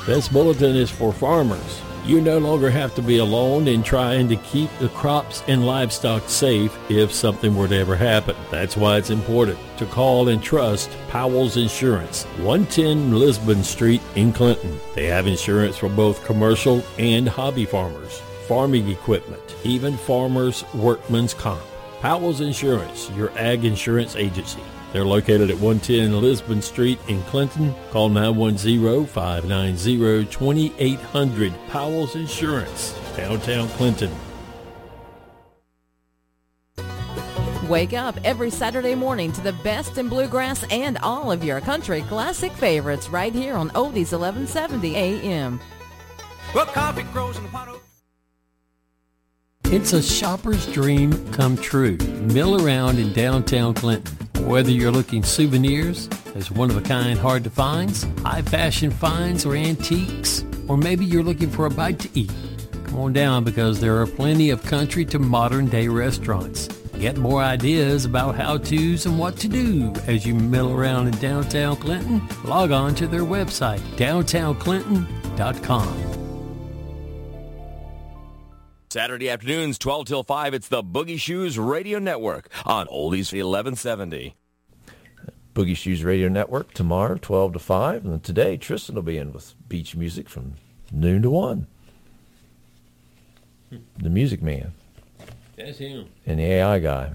This bulletin is for farmers. You no longer have to be alone in trying to keep the crops and livestock safe if something were to ever happen. That's why it's important to call and trust Powell's Insurance, 110 Lisbon Street in Clinton. They have insurance for both commercial and hobby farmers, farming equipment, even farmers' workman's comp. Powell's Insurance, your ag insurance agency. They're located at 110 Lisbon Street in Clinton. Call 910-590-2800. Powell's Insurance, downtown Clinton. Wake up every Saturday morning to the best in bluegrass and all of your country classic favorites right here on Oldies 1170 AM. Well, coffee grows in the pot. It's a shopper's dream come true. Mill Around in downtown Clinton. Whether you're looking souvenirs, as one-of-a-kind hard to finds, high-fashion finds or antiques, or maybe you're looking for a bite to eat, come on down because there are plenty of country to modern-day restaurants. Get more ideas about how-tos and what to do as you mill around in downtown Clinton. Log on to their website, downtownclinton.com. Saturday afternoons, 12 till 5, it's the Boogie Shoes Radio Network on Oldies 1170. Boogie Shoes Radio Network tomorrow, 12 to 5. And then today, Tristan will be in with beach music from noon to 1. The Music Man. That's him. And the AI guy.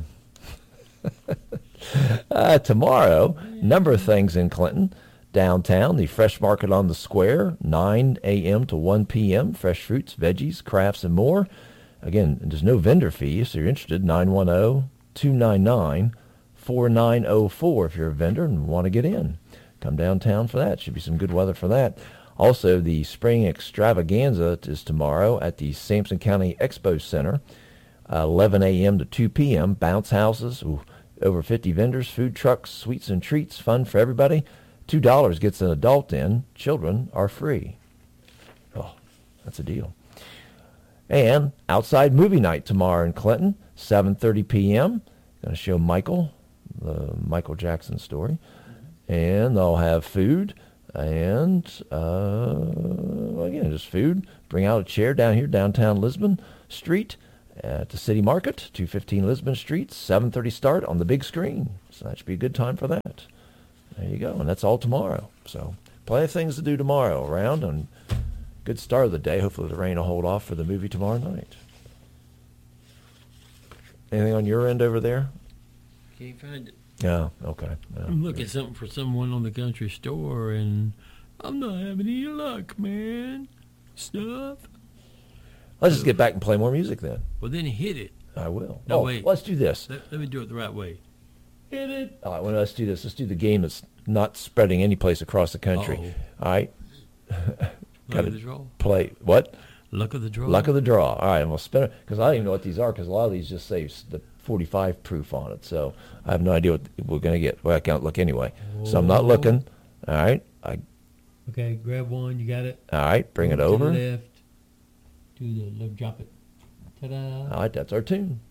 Tomorrow, number of things in Clinton. Downtown, the Fresh Market on the Square, 9 a.m. to 1 p.m. Fresh fruits, veggies, crafts, and more. Again, there's no vendor fee, so you're interested, 910-299-4904 if you're a vendor and want to get in. Come downtown for that. Should be some good weather for that. Also, the Spring Extravaganza is tomorrow at the Sampson County Expo Center, 11 a.m. to 2 p.m. Bounce houses, over 50 vendors, food trucks, sweets and treats, fun for everybody. $2 gets an adult in. Children are free. Oh, that's a deal. And outside movie night tomorrow in Clinton, 7:30 p.m. Going to show Michael, the Michael Jackson story. And they'll have food and, again, just food. Bring out a chair down here, downtown Lisbon Street at the City Market, 215 Lisbon Street, 7:30 start on the big screen. So that should be a good time for that. There you go, and that's all tomorrow. So plenty of things to do tomorrow around, and good start of the day. Hopefully the rain will hold off for the movie tomorrow night. Anything on your end over there? Can't find it. Yeah, okay. Yeah. I'm looking something for someone on the country store, and I'm not having any luck, man. Stuff. Let's just get back and play more music then. Well, then hit it. I will. No, wait. Let's do this. Let me do it the right way. Hit it. All right, well, let's do this. Let's do the game that's not spreading any place across the country. Uh-oh. All right? Luck of the draw. Play what? Luck of the draw. Luck of the draw. All right, and we'll spin it because I don't even know what these are because a lot of these just say the 45 proof on it. So I have no idea what we're going to get. Well, I can't look anyway. So I'm not looking. All right. Okay, grab one. You got it. All right, bring it to over. the left. To the left, drop it. Ta-da. All right, that's our tune.